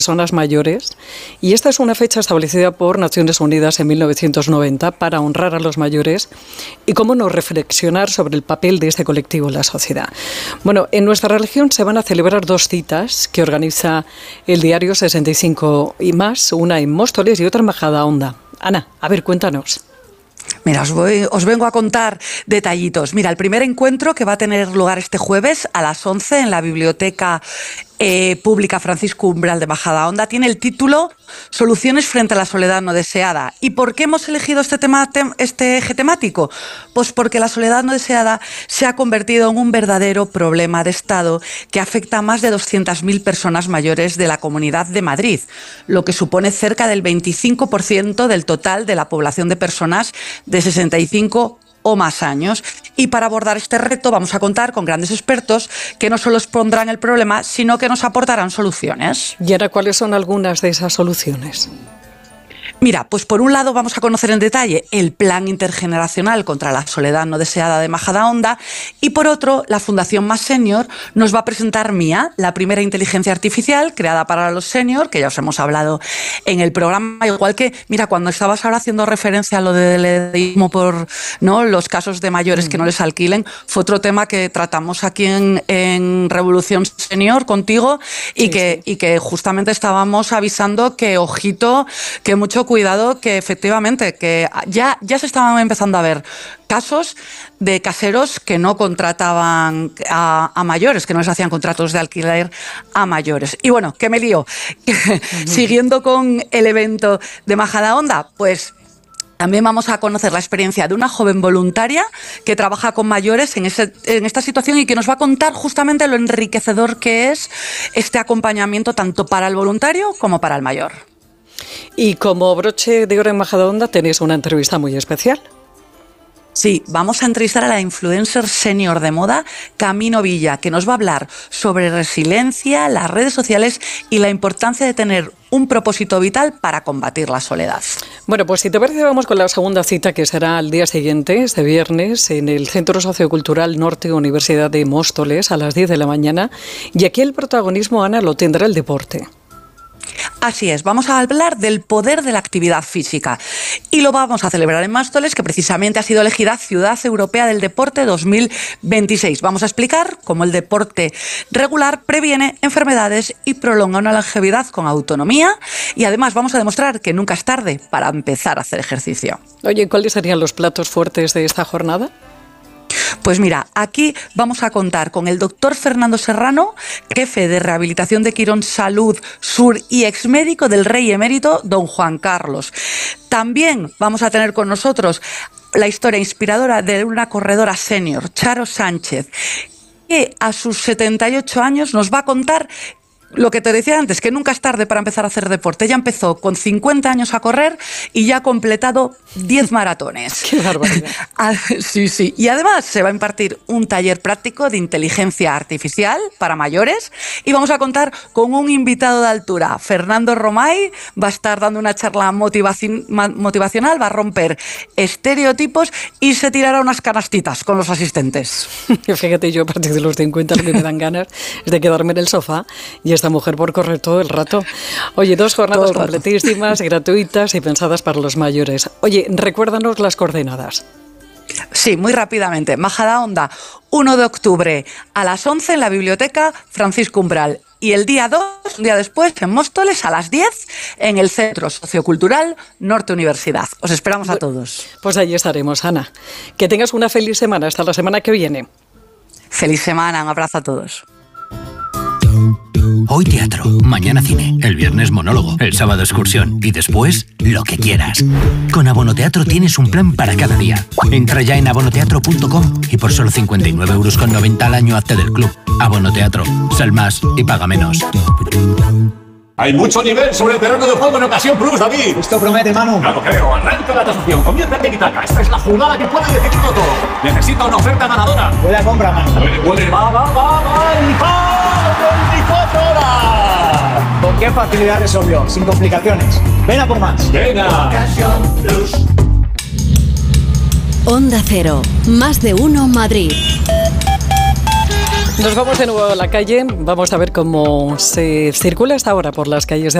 personas mayores, y esta es una fecha establecida por Naciones Unidas en 1990 para honrar a los mayores y cómo no reflexionar sobre el papel de este colectivo en la sociedad. Bueno, en nuestra región se van a celebrar 2 citas que organiza el diario 65 y más, una en Móstoles y otra en Majadahonda. Ana, a ver, cuéntanos. Mira, os vengo a contar detallitos. Mira, el primer encuentro que va a tener lugar este jueves a las 11 en la Biblioteca Pública Francisco Umbral de Majadahonda tiene el título Soluciones frente a la soledad no deseada. ¿Y por qué hemos elegido este eje temático? Pues porque la soledad no deseada se ha convertido en un verdadero problema de Estado que afecta a más de 200.000 personas mayores de la Comunidad de Madrid, lo que supone cerca del 25% del total de la población de personas de 65 o más años. Y para abordar este reto vamos a contar con grandes expertos que no solo expondrán el problema, sino que nos aportarán soluciones. ¿Y ahora cuáles son algunas de esas soluciones? Mira, pues por un lado vamos a conocer en detalle el Plan Intergeneracional contra la Soledad No Deseada de Majadahonda y por otro, la Fundación Más Senior nos va a presentar Mía, la primera inteligencia artificial creada para los senior, que ya os hemos hablado en el programa, igual que, mira, cuando estabas ahora haciendo referencia a lo del edadismo por, ¿no?, los casos de mayores que no les alquilen, fue otro tema que tratamos aquí en Revolución Senior contigo y que justamente estábamos avisando que, ojito, que mucho cuidado, que efectivamente que ya se estaban empezando a ver casos de caseros que no contrataban a mayores, que no les hacían contratos de alquiler a mayores. Y bueno, que me lío. Siguiendo con el evento de Majadahonda, pues también vamos a conocer la experiencia de una joven voluntaria que trabaja con mayores en esta situación y que nos va a contar justamente lo enriquecedor que es este acompañamiento tanto para el voluntario como para el mayor. Y como broche de oro en Majadahonda tenéis una entrevista muy especial. Sí, vamos a entrevistar a la influencer senior de moda, Camino Villa, que nos va a hablar sobre resiliencia, las redes sociales y la importancia de tener un propósito vital para combatir la soledad. Bueno, pues si te parece vamos con la segunda cita, que será al día siguiente, este viernes, en el Centro Sociocultural Norte Universidad de Móstoles a las 10 de la mañana. Y aquí el protagonismo, Ana, lo tendrá el deporte. Así es, vamos a hablar del poder de la actividad física y lo vamos a celebrar en Móstoles, que precisamente ha sido elegida Ciudad Europea del Deporte 2026. Vamos a explicar cómo el deporte regular previene enfermedades y prolonga una longevidad con autonomía y además vamos a demostrar que nunca es tarde para empezar a hacer ejercicio. Oye, ¿cuáles serían los platos fuertes de esta jornada? Pues mira, aquí vamos a contar con el doctor Fernando Serrano, jefe de rehabilitación de Quirón Salud Sur y exmédico del Rey Emérito Don Juan Carlos. También vamos a tener con nosotros la historia inspiradora de una corredora senior, Charo Sánchez, que a sus 78 años nos va a contar lo que te decía antes, que nunca es tarde para empezar a hacer deporte. Ella empezó con 50 años a correr y ya ha completado 10 maratones. ¡Qué barbaridad! Sí. Y además se va a impartir un taller práctico de inteligencia artificial para mayores y vamos a contar con un invitado de altura. Fernando Romay va a estar dando una charla motivacional, va a romper estereotipos y se tirará unas canastitas con los asistentes. Fíjate, yo a partir de los 50 lo que me dan ganas es de quedarme en el sofá y esta mujer por correr todo el rato. Oye, 2 jornadas completísimas, gratuitas y pensadas para los mayores. Oye, recuérdanos las coordenadas. Sí, muy rápidamente. Majadahonda, 1 de octubre a las 11 en la Biblioteca Francisco Umbral. Y el día 2, un día después, en Móstoles, a las 10, en el Centro Sociocultural Norte Universidad. Os esperamos a todos. Pues allí estaremos, Ana. Que tengas una feliz semana. Hasta la semana que viene. Feliz semana. Un abrazo a todos. Hoy teatro, mañana cine, el viernes monólogo, el sábado excursión y después lo que quieras. Con Abonoteatro tienes un plan para cada día. Entra ya en abonoteatro.com y por solo 59,90 € al año hazte del club. Abonoteatro, sal más y paga menos. Hay mucho nivel sobre el terreno de juego en Ocasión Plus, David. Esto promete, Manu. No lo creo. Arranca la tasación. Comienza en Tiki-Taka. Esta es la jugada que puede decidirlo todo. Necesita una oferta ganadora. Buena compra, Manu. Puede. Va. ¡Y ¡pa! 24 horas! ¿Con qué facilidad resolvió? Sin complicaciones. Ven a por más. Venga. Ocasión Plus. Onda Cero. Más de uno Madrid. Nos vamos de nuevo a la calle. Vamos a ver cómo se circula hasta ahora por las calles de